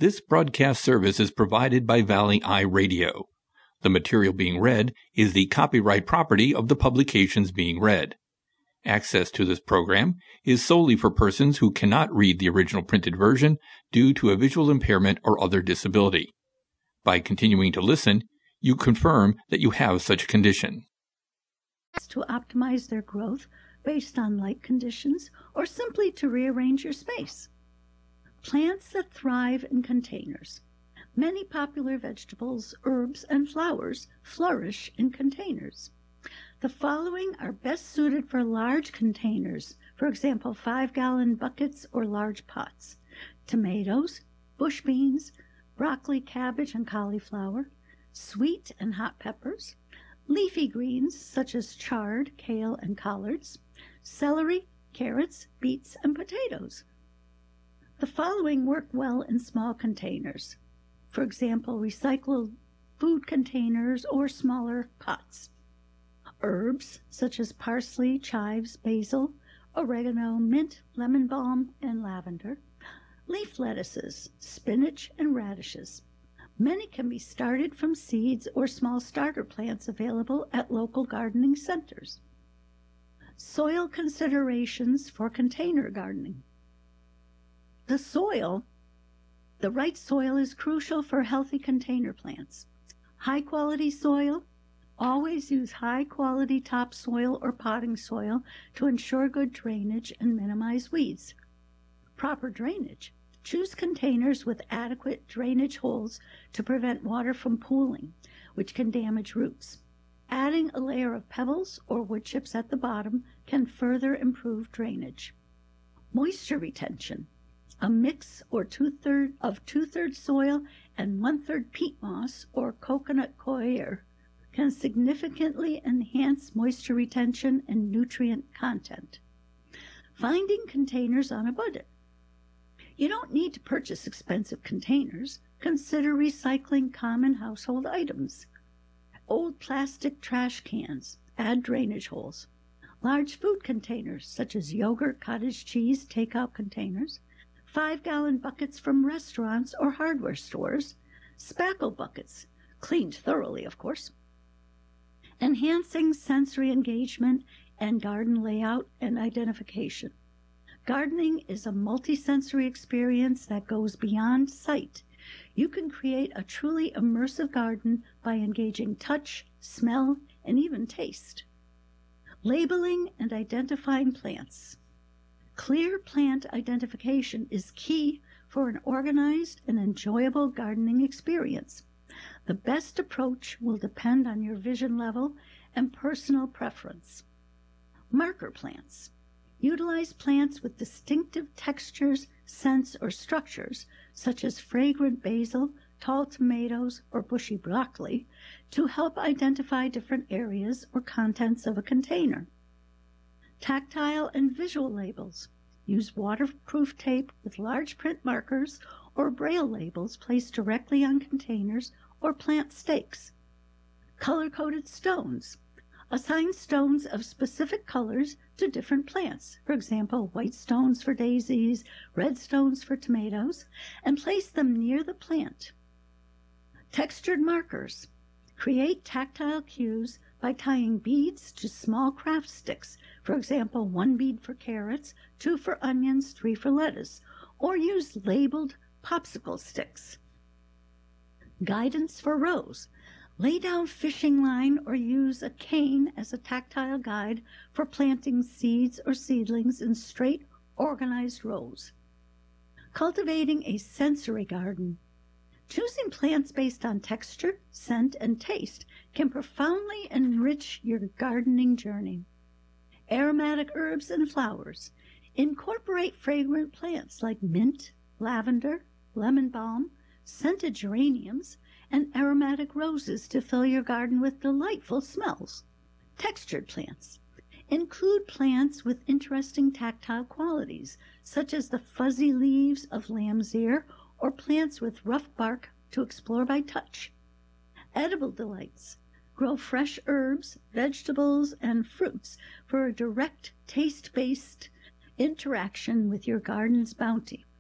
This broadcast service is provided by Valley Eye Radio. The material being read is the copyright property of the publications being read. Access to this program is solely for persons who cannot read the original printed version due to a visual impairment or other disability. By continuing to listen, you confirm that you have such a condition. To optimize their growth based on light conditions or simply to rearrange your space. Plants that thrive in containers. Many popular vegetables, herbs, and flowers flourish in containers. The following are best suited for large containers, for example, 5-gallon buckets or large pots. Tomatoes, bush beans, broccoli, cabbage, and cauliflower, sweet and hot peppers, leafy greens such as chard, kale, and collards, celery, carrots, beets, and potatoes. The following work well in small containers. For example, recycled food containers or smaller pots. Herbs such as parsley, chives, basil, oregano, mint, lemon balm, and lavender. Leaf lettuces, spinach, and radishes. Many can be started from seeds or small starter plants available at local gardening centers. Soil considerations for container gardening. The right soil is crucial for healthy container plants. High-quality soil. Always use high-quality topsoil or potting soil to ensure good drainage and minimize weeds. Proper drainage. Choose containers with adequate drainage holes to prevent water from pooling, which can damage roots. Adding a layer of pebbles or wood chips at the bottom can further improve drainage. Moisture retention. A mix or two-thirds soil and 1/3 peat moss or coconut coir can significantly enhance moisture retention and nutrient content. Finding containers on a budget. You don't need to purchase expensive containers. Consider recycling common household items. Old plastic trash cans. Add drainage holes. Large food containers such as yogurt, cottage cheese, takeout containers. 5-gallon buckets from restaurants or hardware stores. Spackle buckets, cleaned thoroughly, of course. Enhancing sensory engagement and garden layout and identification. Gardening is a multisensory experience that goes beyond sight. You can create a truly immersive garden by engaging touch, smell, and even taste. Labeling and identifying plants. Clear plant identification is key for an organized and enjoyable gardening experience. The best approach will depend on your vision level and personal preference. Marker plants. Utilize plants with distinctive textures, scents, or structures, such as fragrant basil, tall tomatoes, or bushy broccoli, to help identify different areas or contents of a container. Tactile and visual labels. Use waterproof tape with large print markers or braille labels placed directly on containers or plant stakes. Color-coded stones. Assign stones of specific colors to different plants. For example, white stones for daisies, red stones for tomatoes, and place them near the plant. Textured markers. Create tactile cues by tying beads to small craft sticks. For example, 1 bead for carrots, 2 for onions, 3 for lettuce, or use labeled popsicle sticks. Guidance for rows. Lay down fishing line or use a cane as a tactile guide for planting seeds or seedlings in straight, organized rows. Cultivating a sensory garden. Choosing plants based on texture, scent, and taste can profoundly enrich your gardening journey. Aromatic herbs and flowers. Incorporate fragrant plants like mint, lavender, lemon balm, scented geraniums, and aromatic roses to fill your garden with delightful smells. Textured plants. Include plants with interesting tactile qualities, such as the fuzzy leaves of lamb's ear or plants with rough bark to explore by touch. Edible delights. Grow fresh herbs, vegetables, and fruits for a direct taste-based interaction with your garden's bounty.